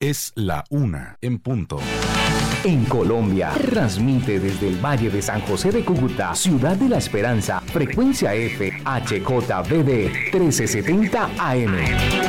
Es la 1:00 En Colombia, transmite desde el Valle de San José de Cúcuta, Ciudad de la Esperanza, frecuencia F, HJBD 1370 AM.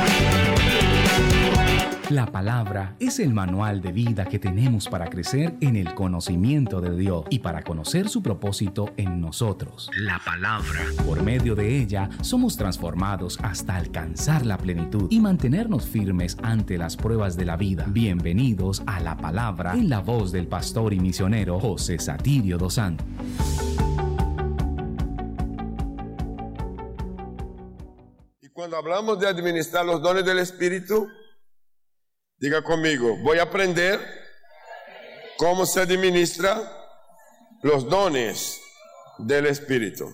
La palabra es el manual de vida que tenemos para crecer en el conocimiento de Dios y para conocer su propósito en nosotros. La palabra. Por medio de ella somos transformados hasta alcanzar la plenitud y mantenernos firmes ante las pruebas de la vida. Bienvenidos a La Palabra en la voz del pastor y misionero José Satirio dos Santos. Y cuando hablamos de administrar los dones del Espíritu, diga conmigo, voy a aprender cómo se administra los dones del Espíritu.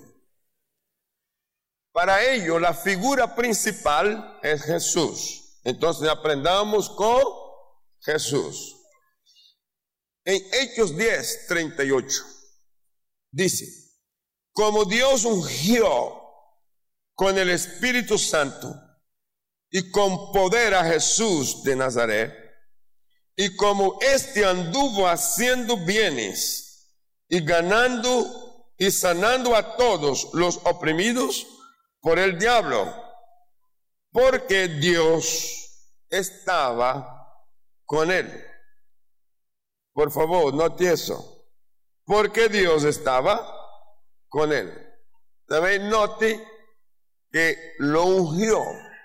Para ello, la figura principal es Jesús. Entonces, aprendamos con Jesús. En Hechos 10:38, dice, como Dios ungió con el Espíritu Santo y con poder a Jesús de Nazaret, y como éste anduvo haciendo bienes y ganando y sanando a todos los oprimidos por el diablo, porque Dios estaba con él. Por favor, note eso. Porque Dios estaba con él. También note que lo ungió.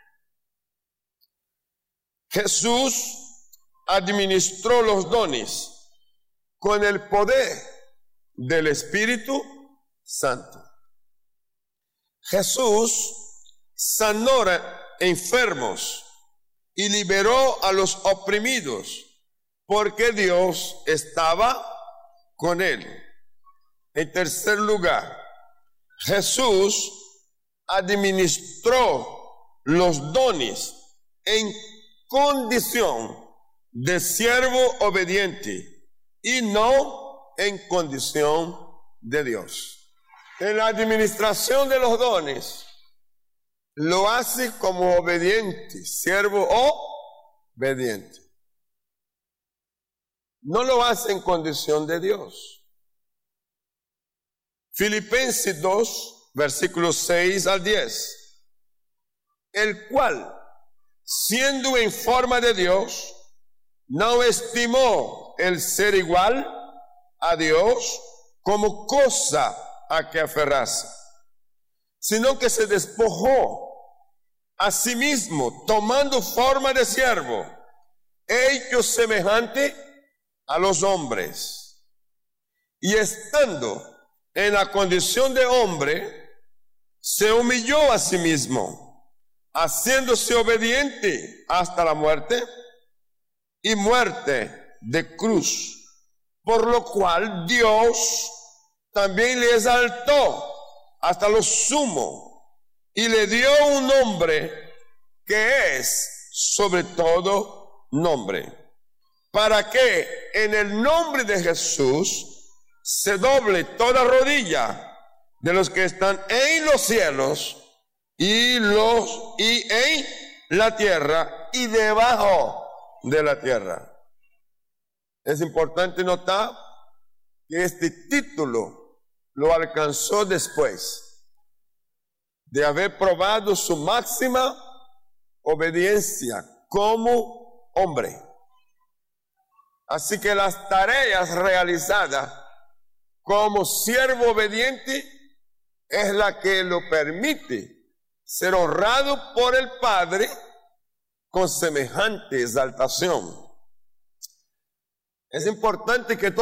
Jesús administró los dones con el poder del Espíritu Santo. Jesús sanó a enfermos y liberó a los oprimidos porque Dios estaba con él. En tercer lugar, Jesús administró los dones en condición de siervo obediente y no en condición de Dios. En la administración de los dones lo hace como obediente, siervo obediente. No lo hace en condición de Dios. Filipenses 2, versículos 6 al 10. El cual, siendo en forma de Dios, no estimó el ser igual a Dios como cosa a que aferrarse, sino que se despojó a sí mismo, tomando forma de siervo, hecho semejante a los hombres, y estando en la condición de hombre, se humilló a sí mismo, haciéndose obediente hasta la muerte y muerte de cruz, por lo cual Dios también le exaltó hasta lo sumo y le dio un nombre que es sobre todo nombre, para que en el nombre de Jesús se doble toda rodilla de los que están en los cielos y en la tierra y debajo de la tierra. Es importante notar que este título lo alcanzó después de haber probado su máxima obediencia como hombre. Así que las tareas realizadas como siervo obediente es la que lo permite ser honrado por el Padre con semejante exaltación. Es importante que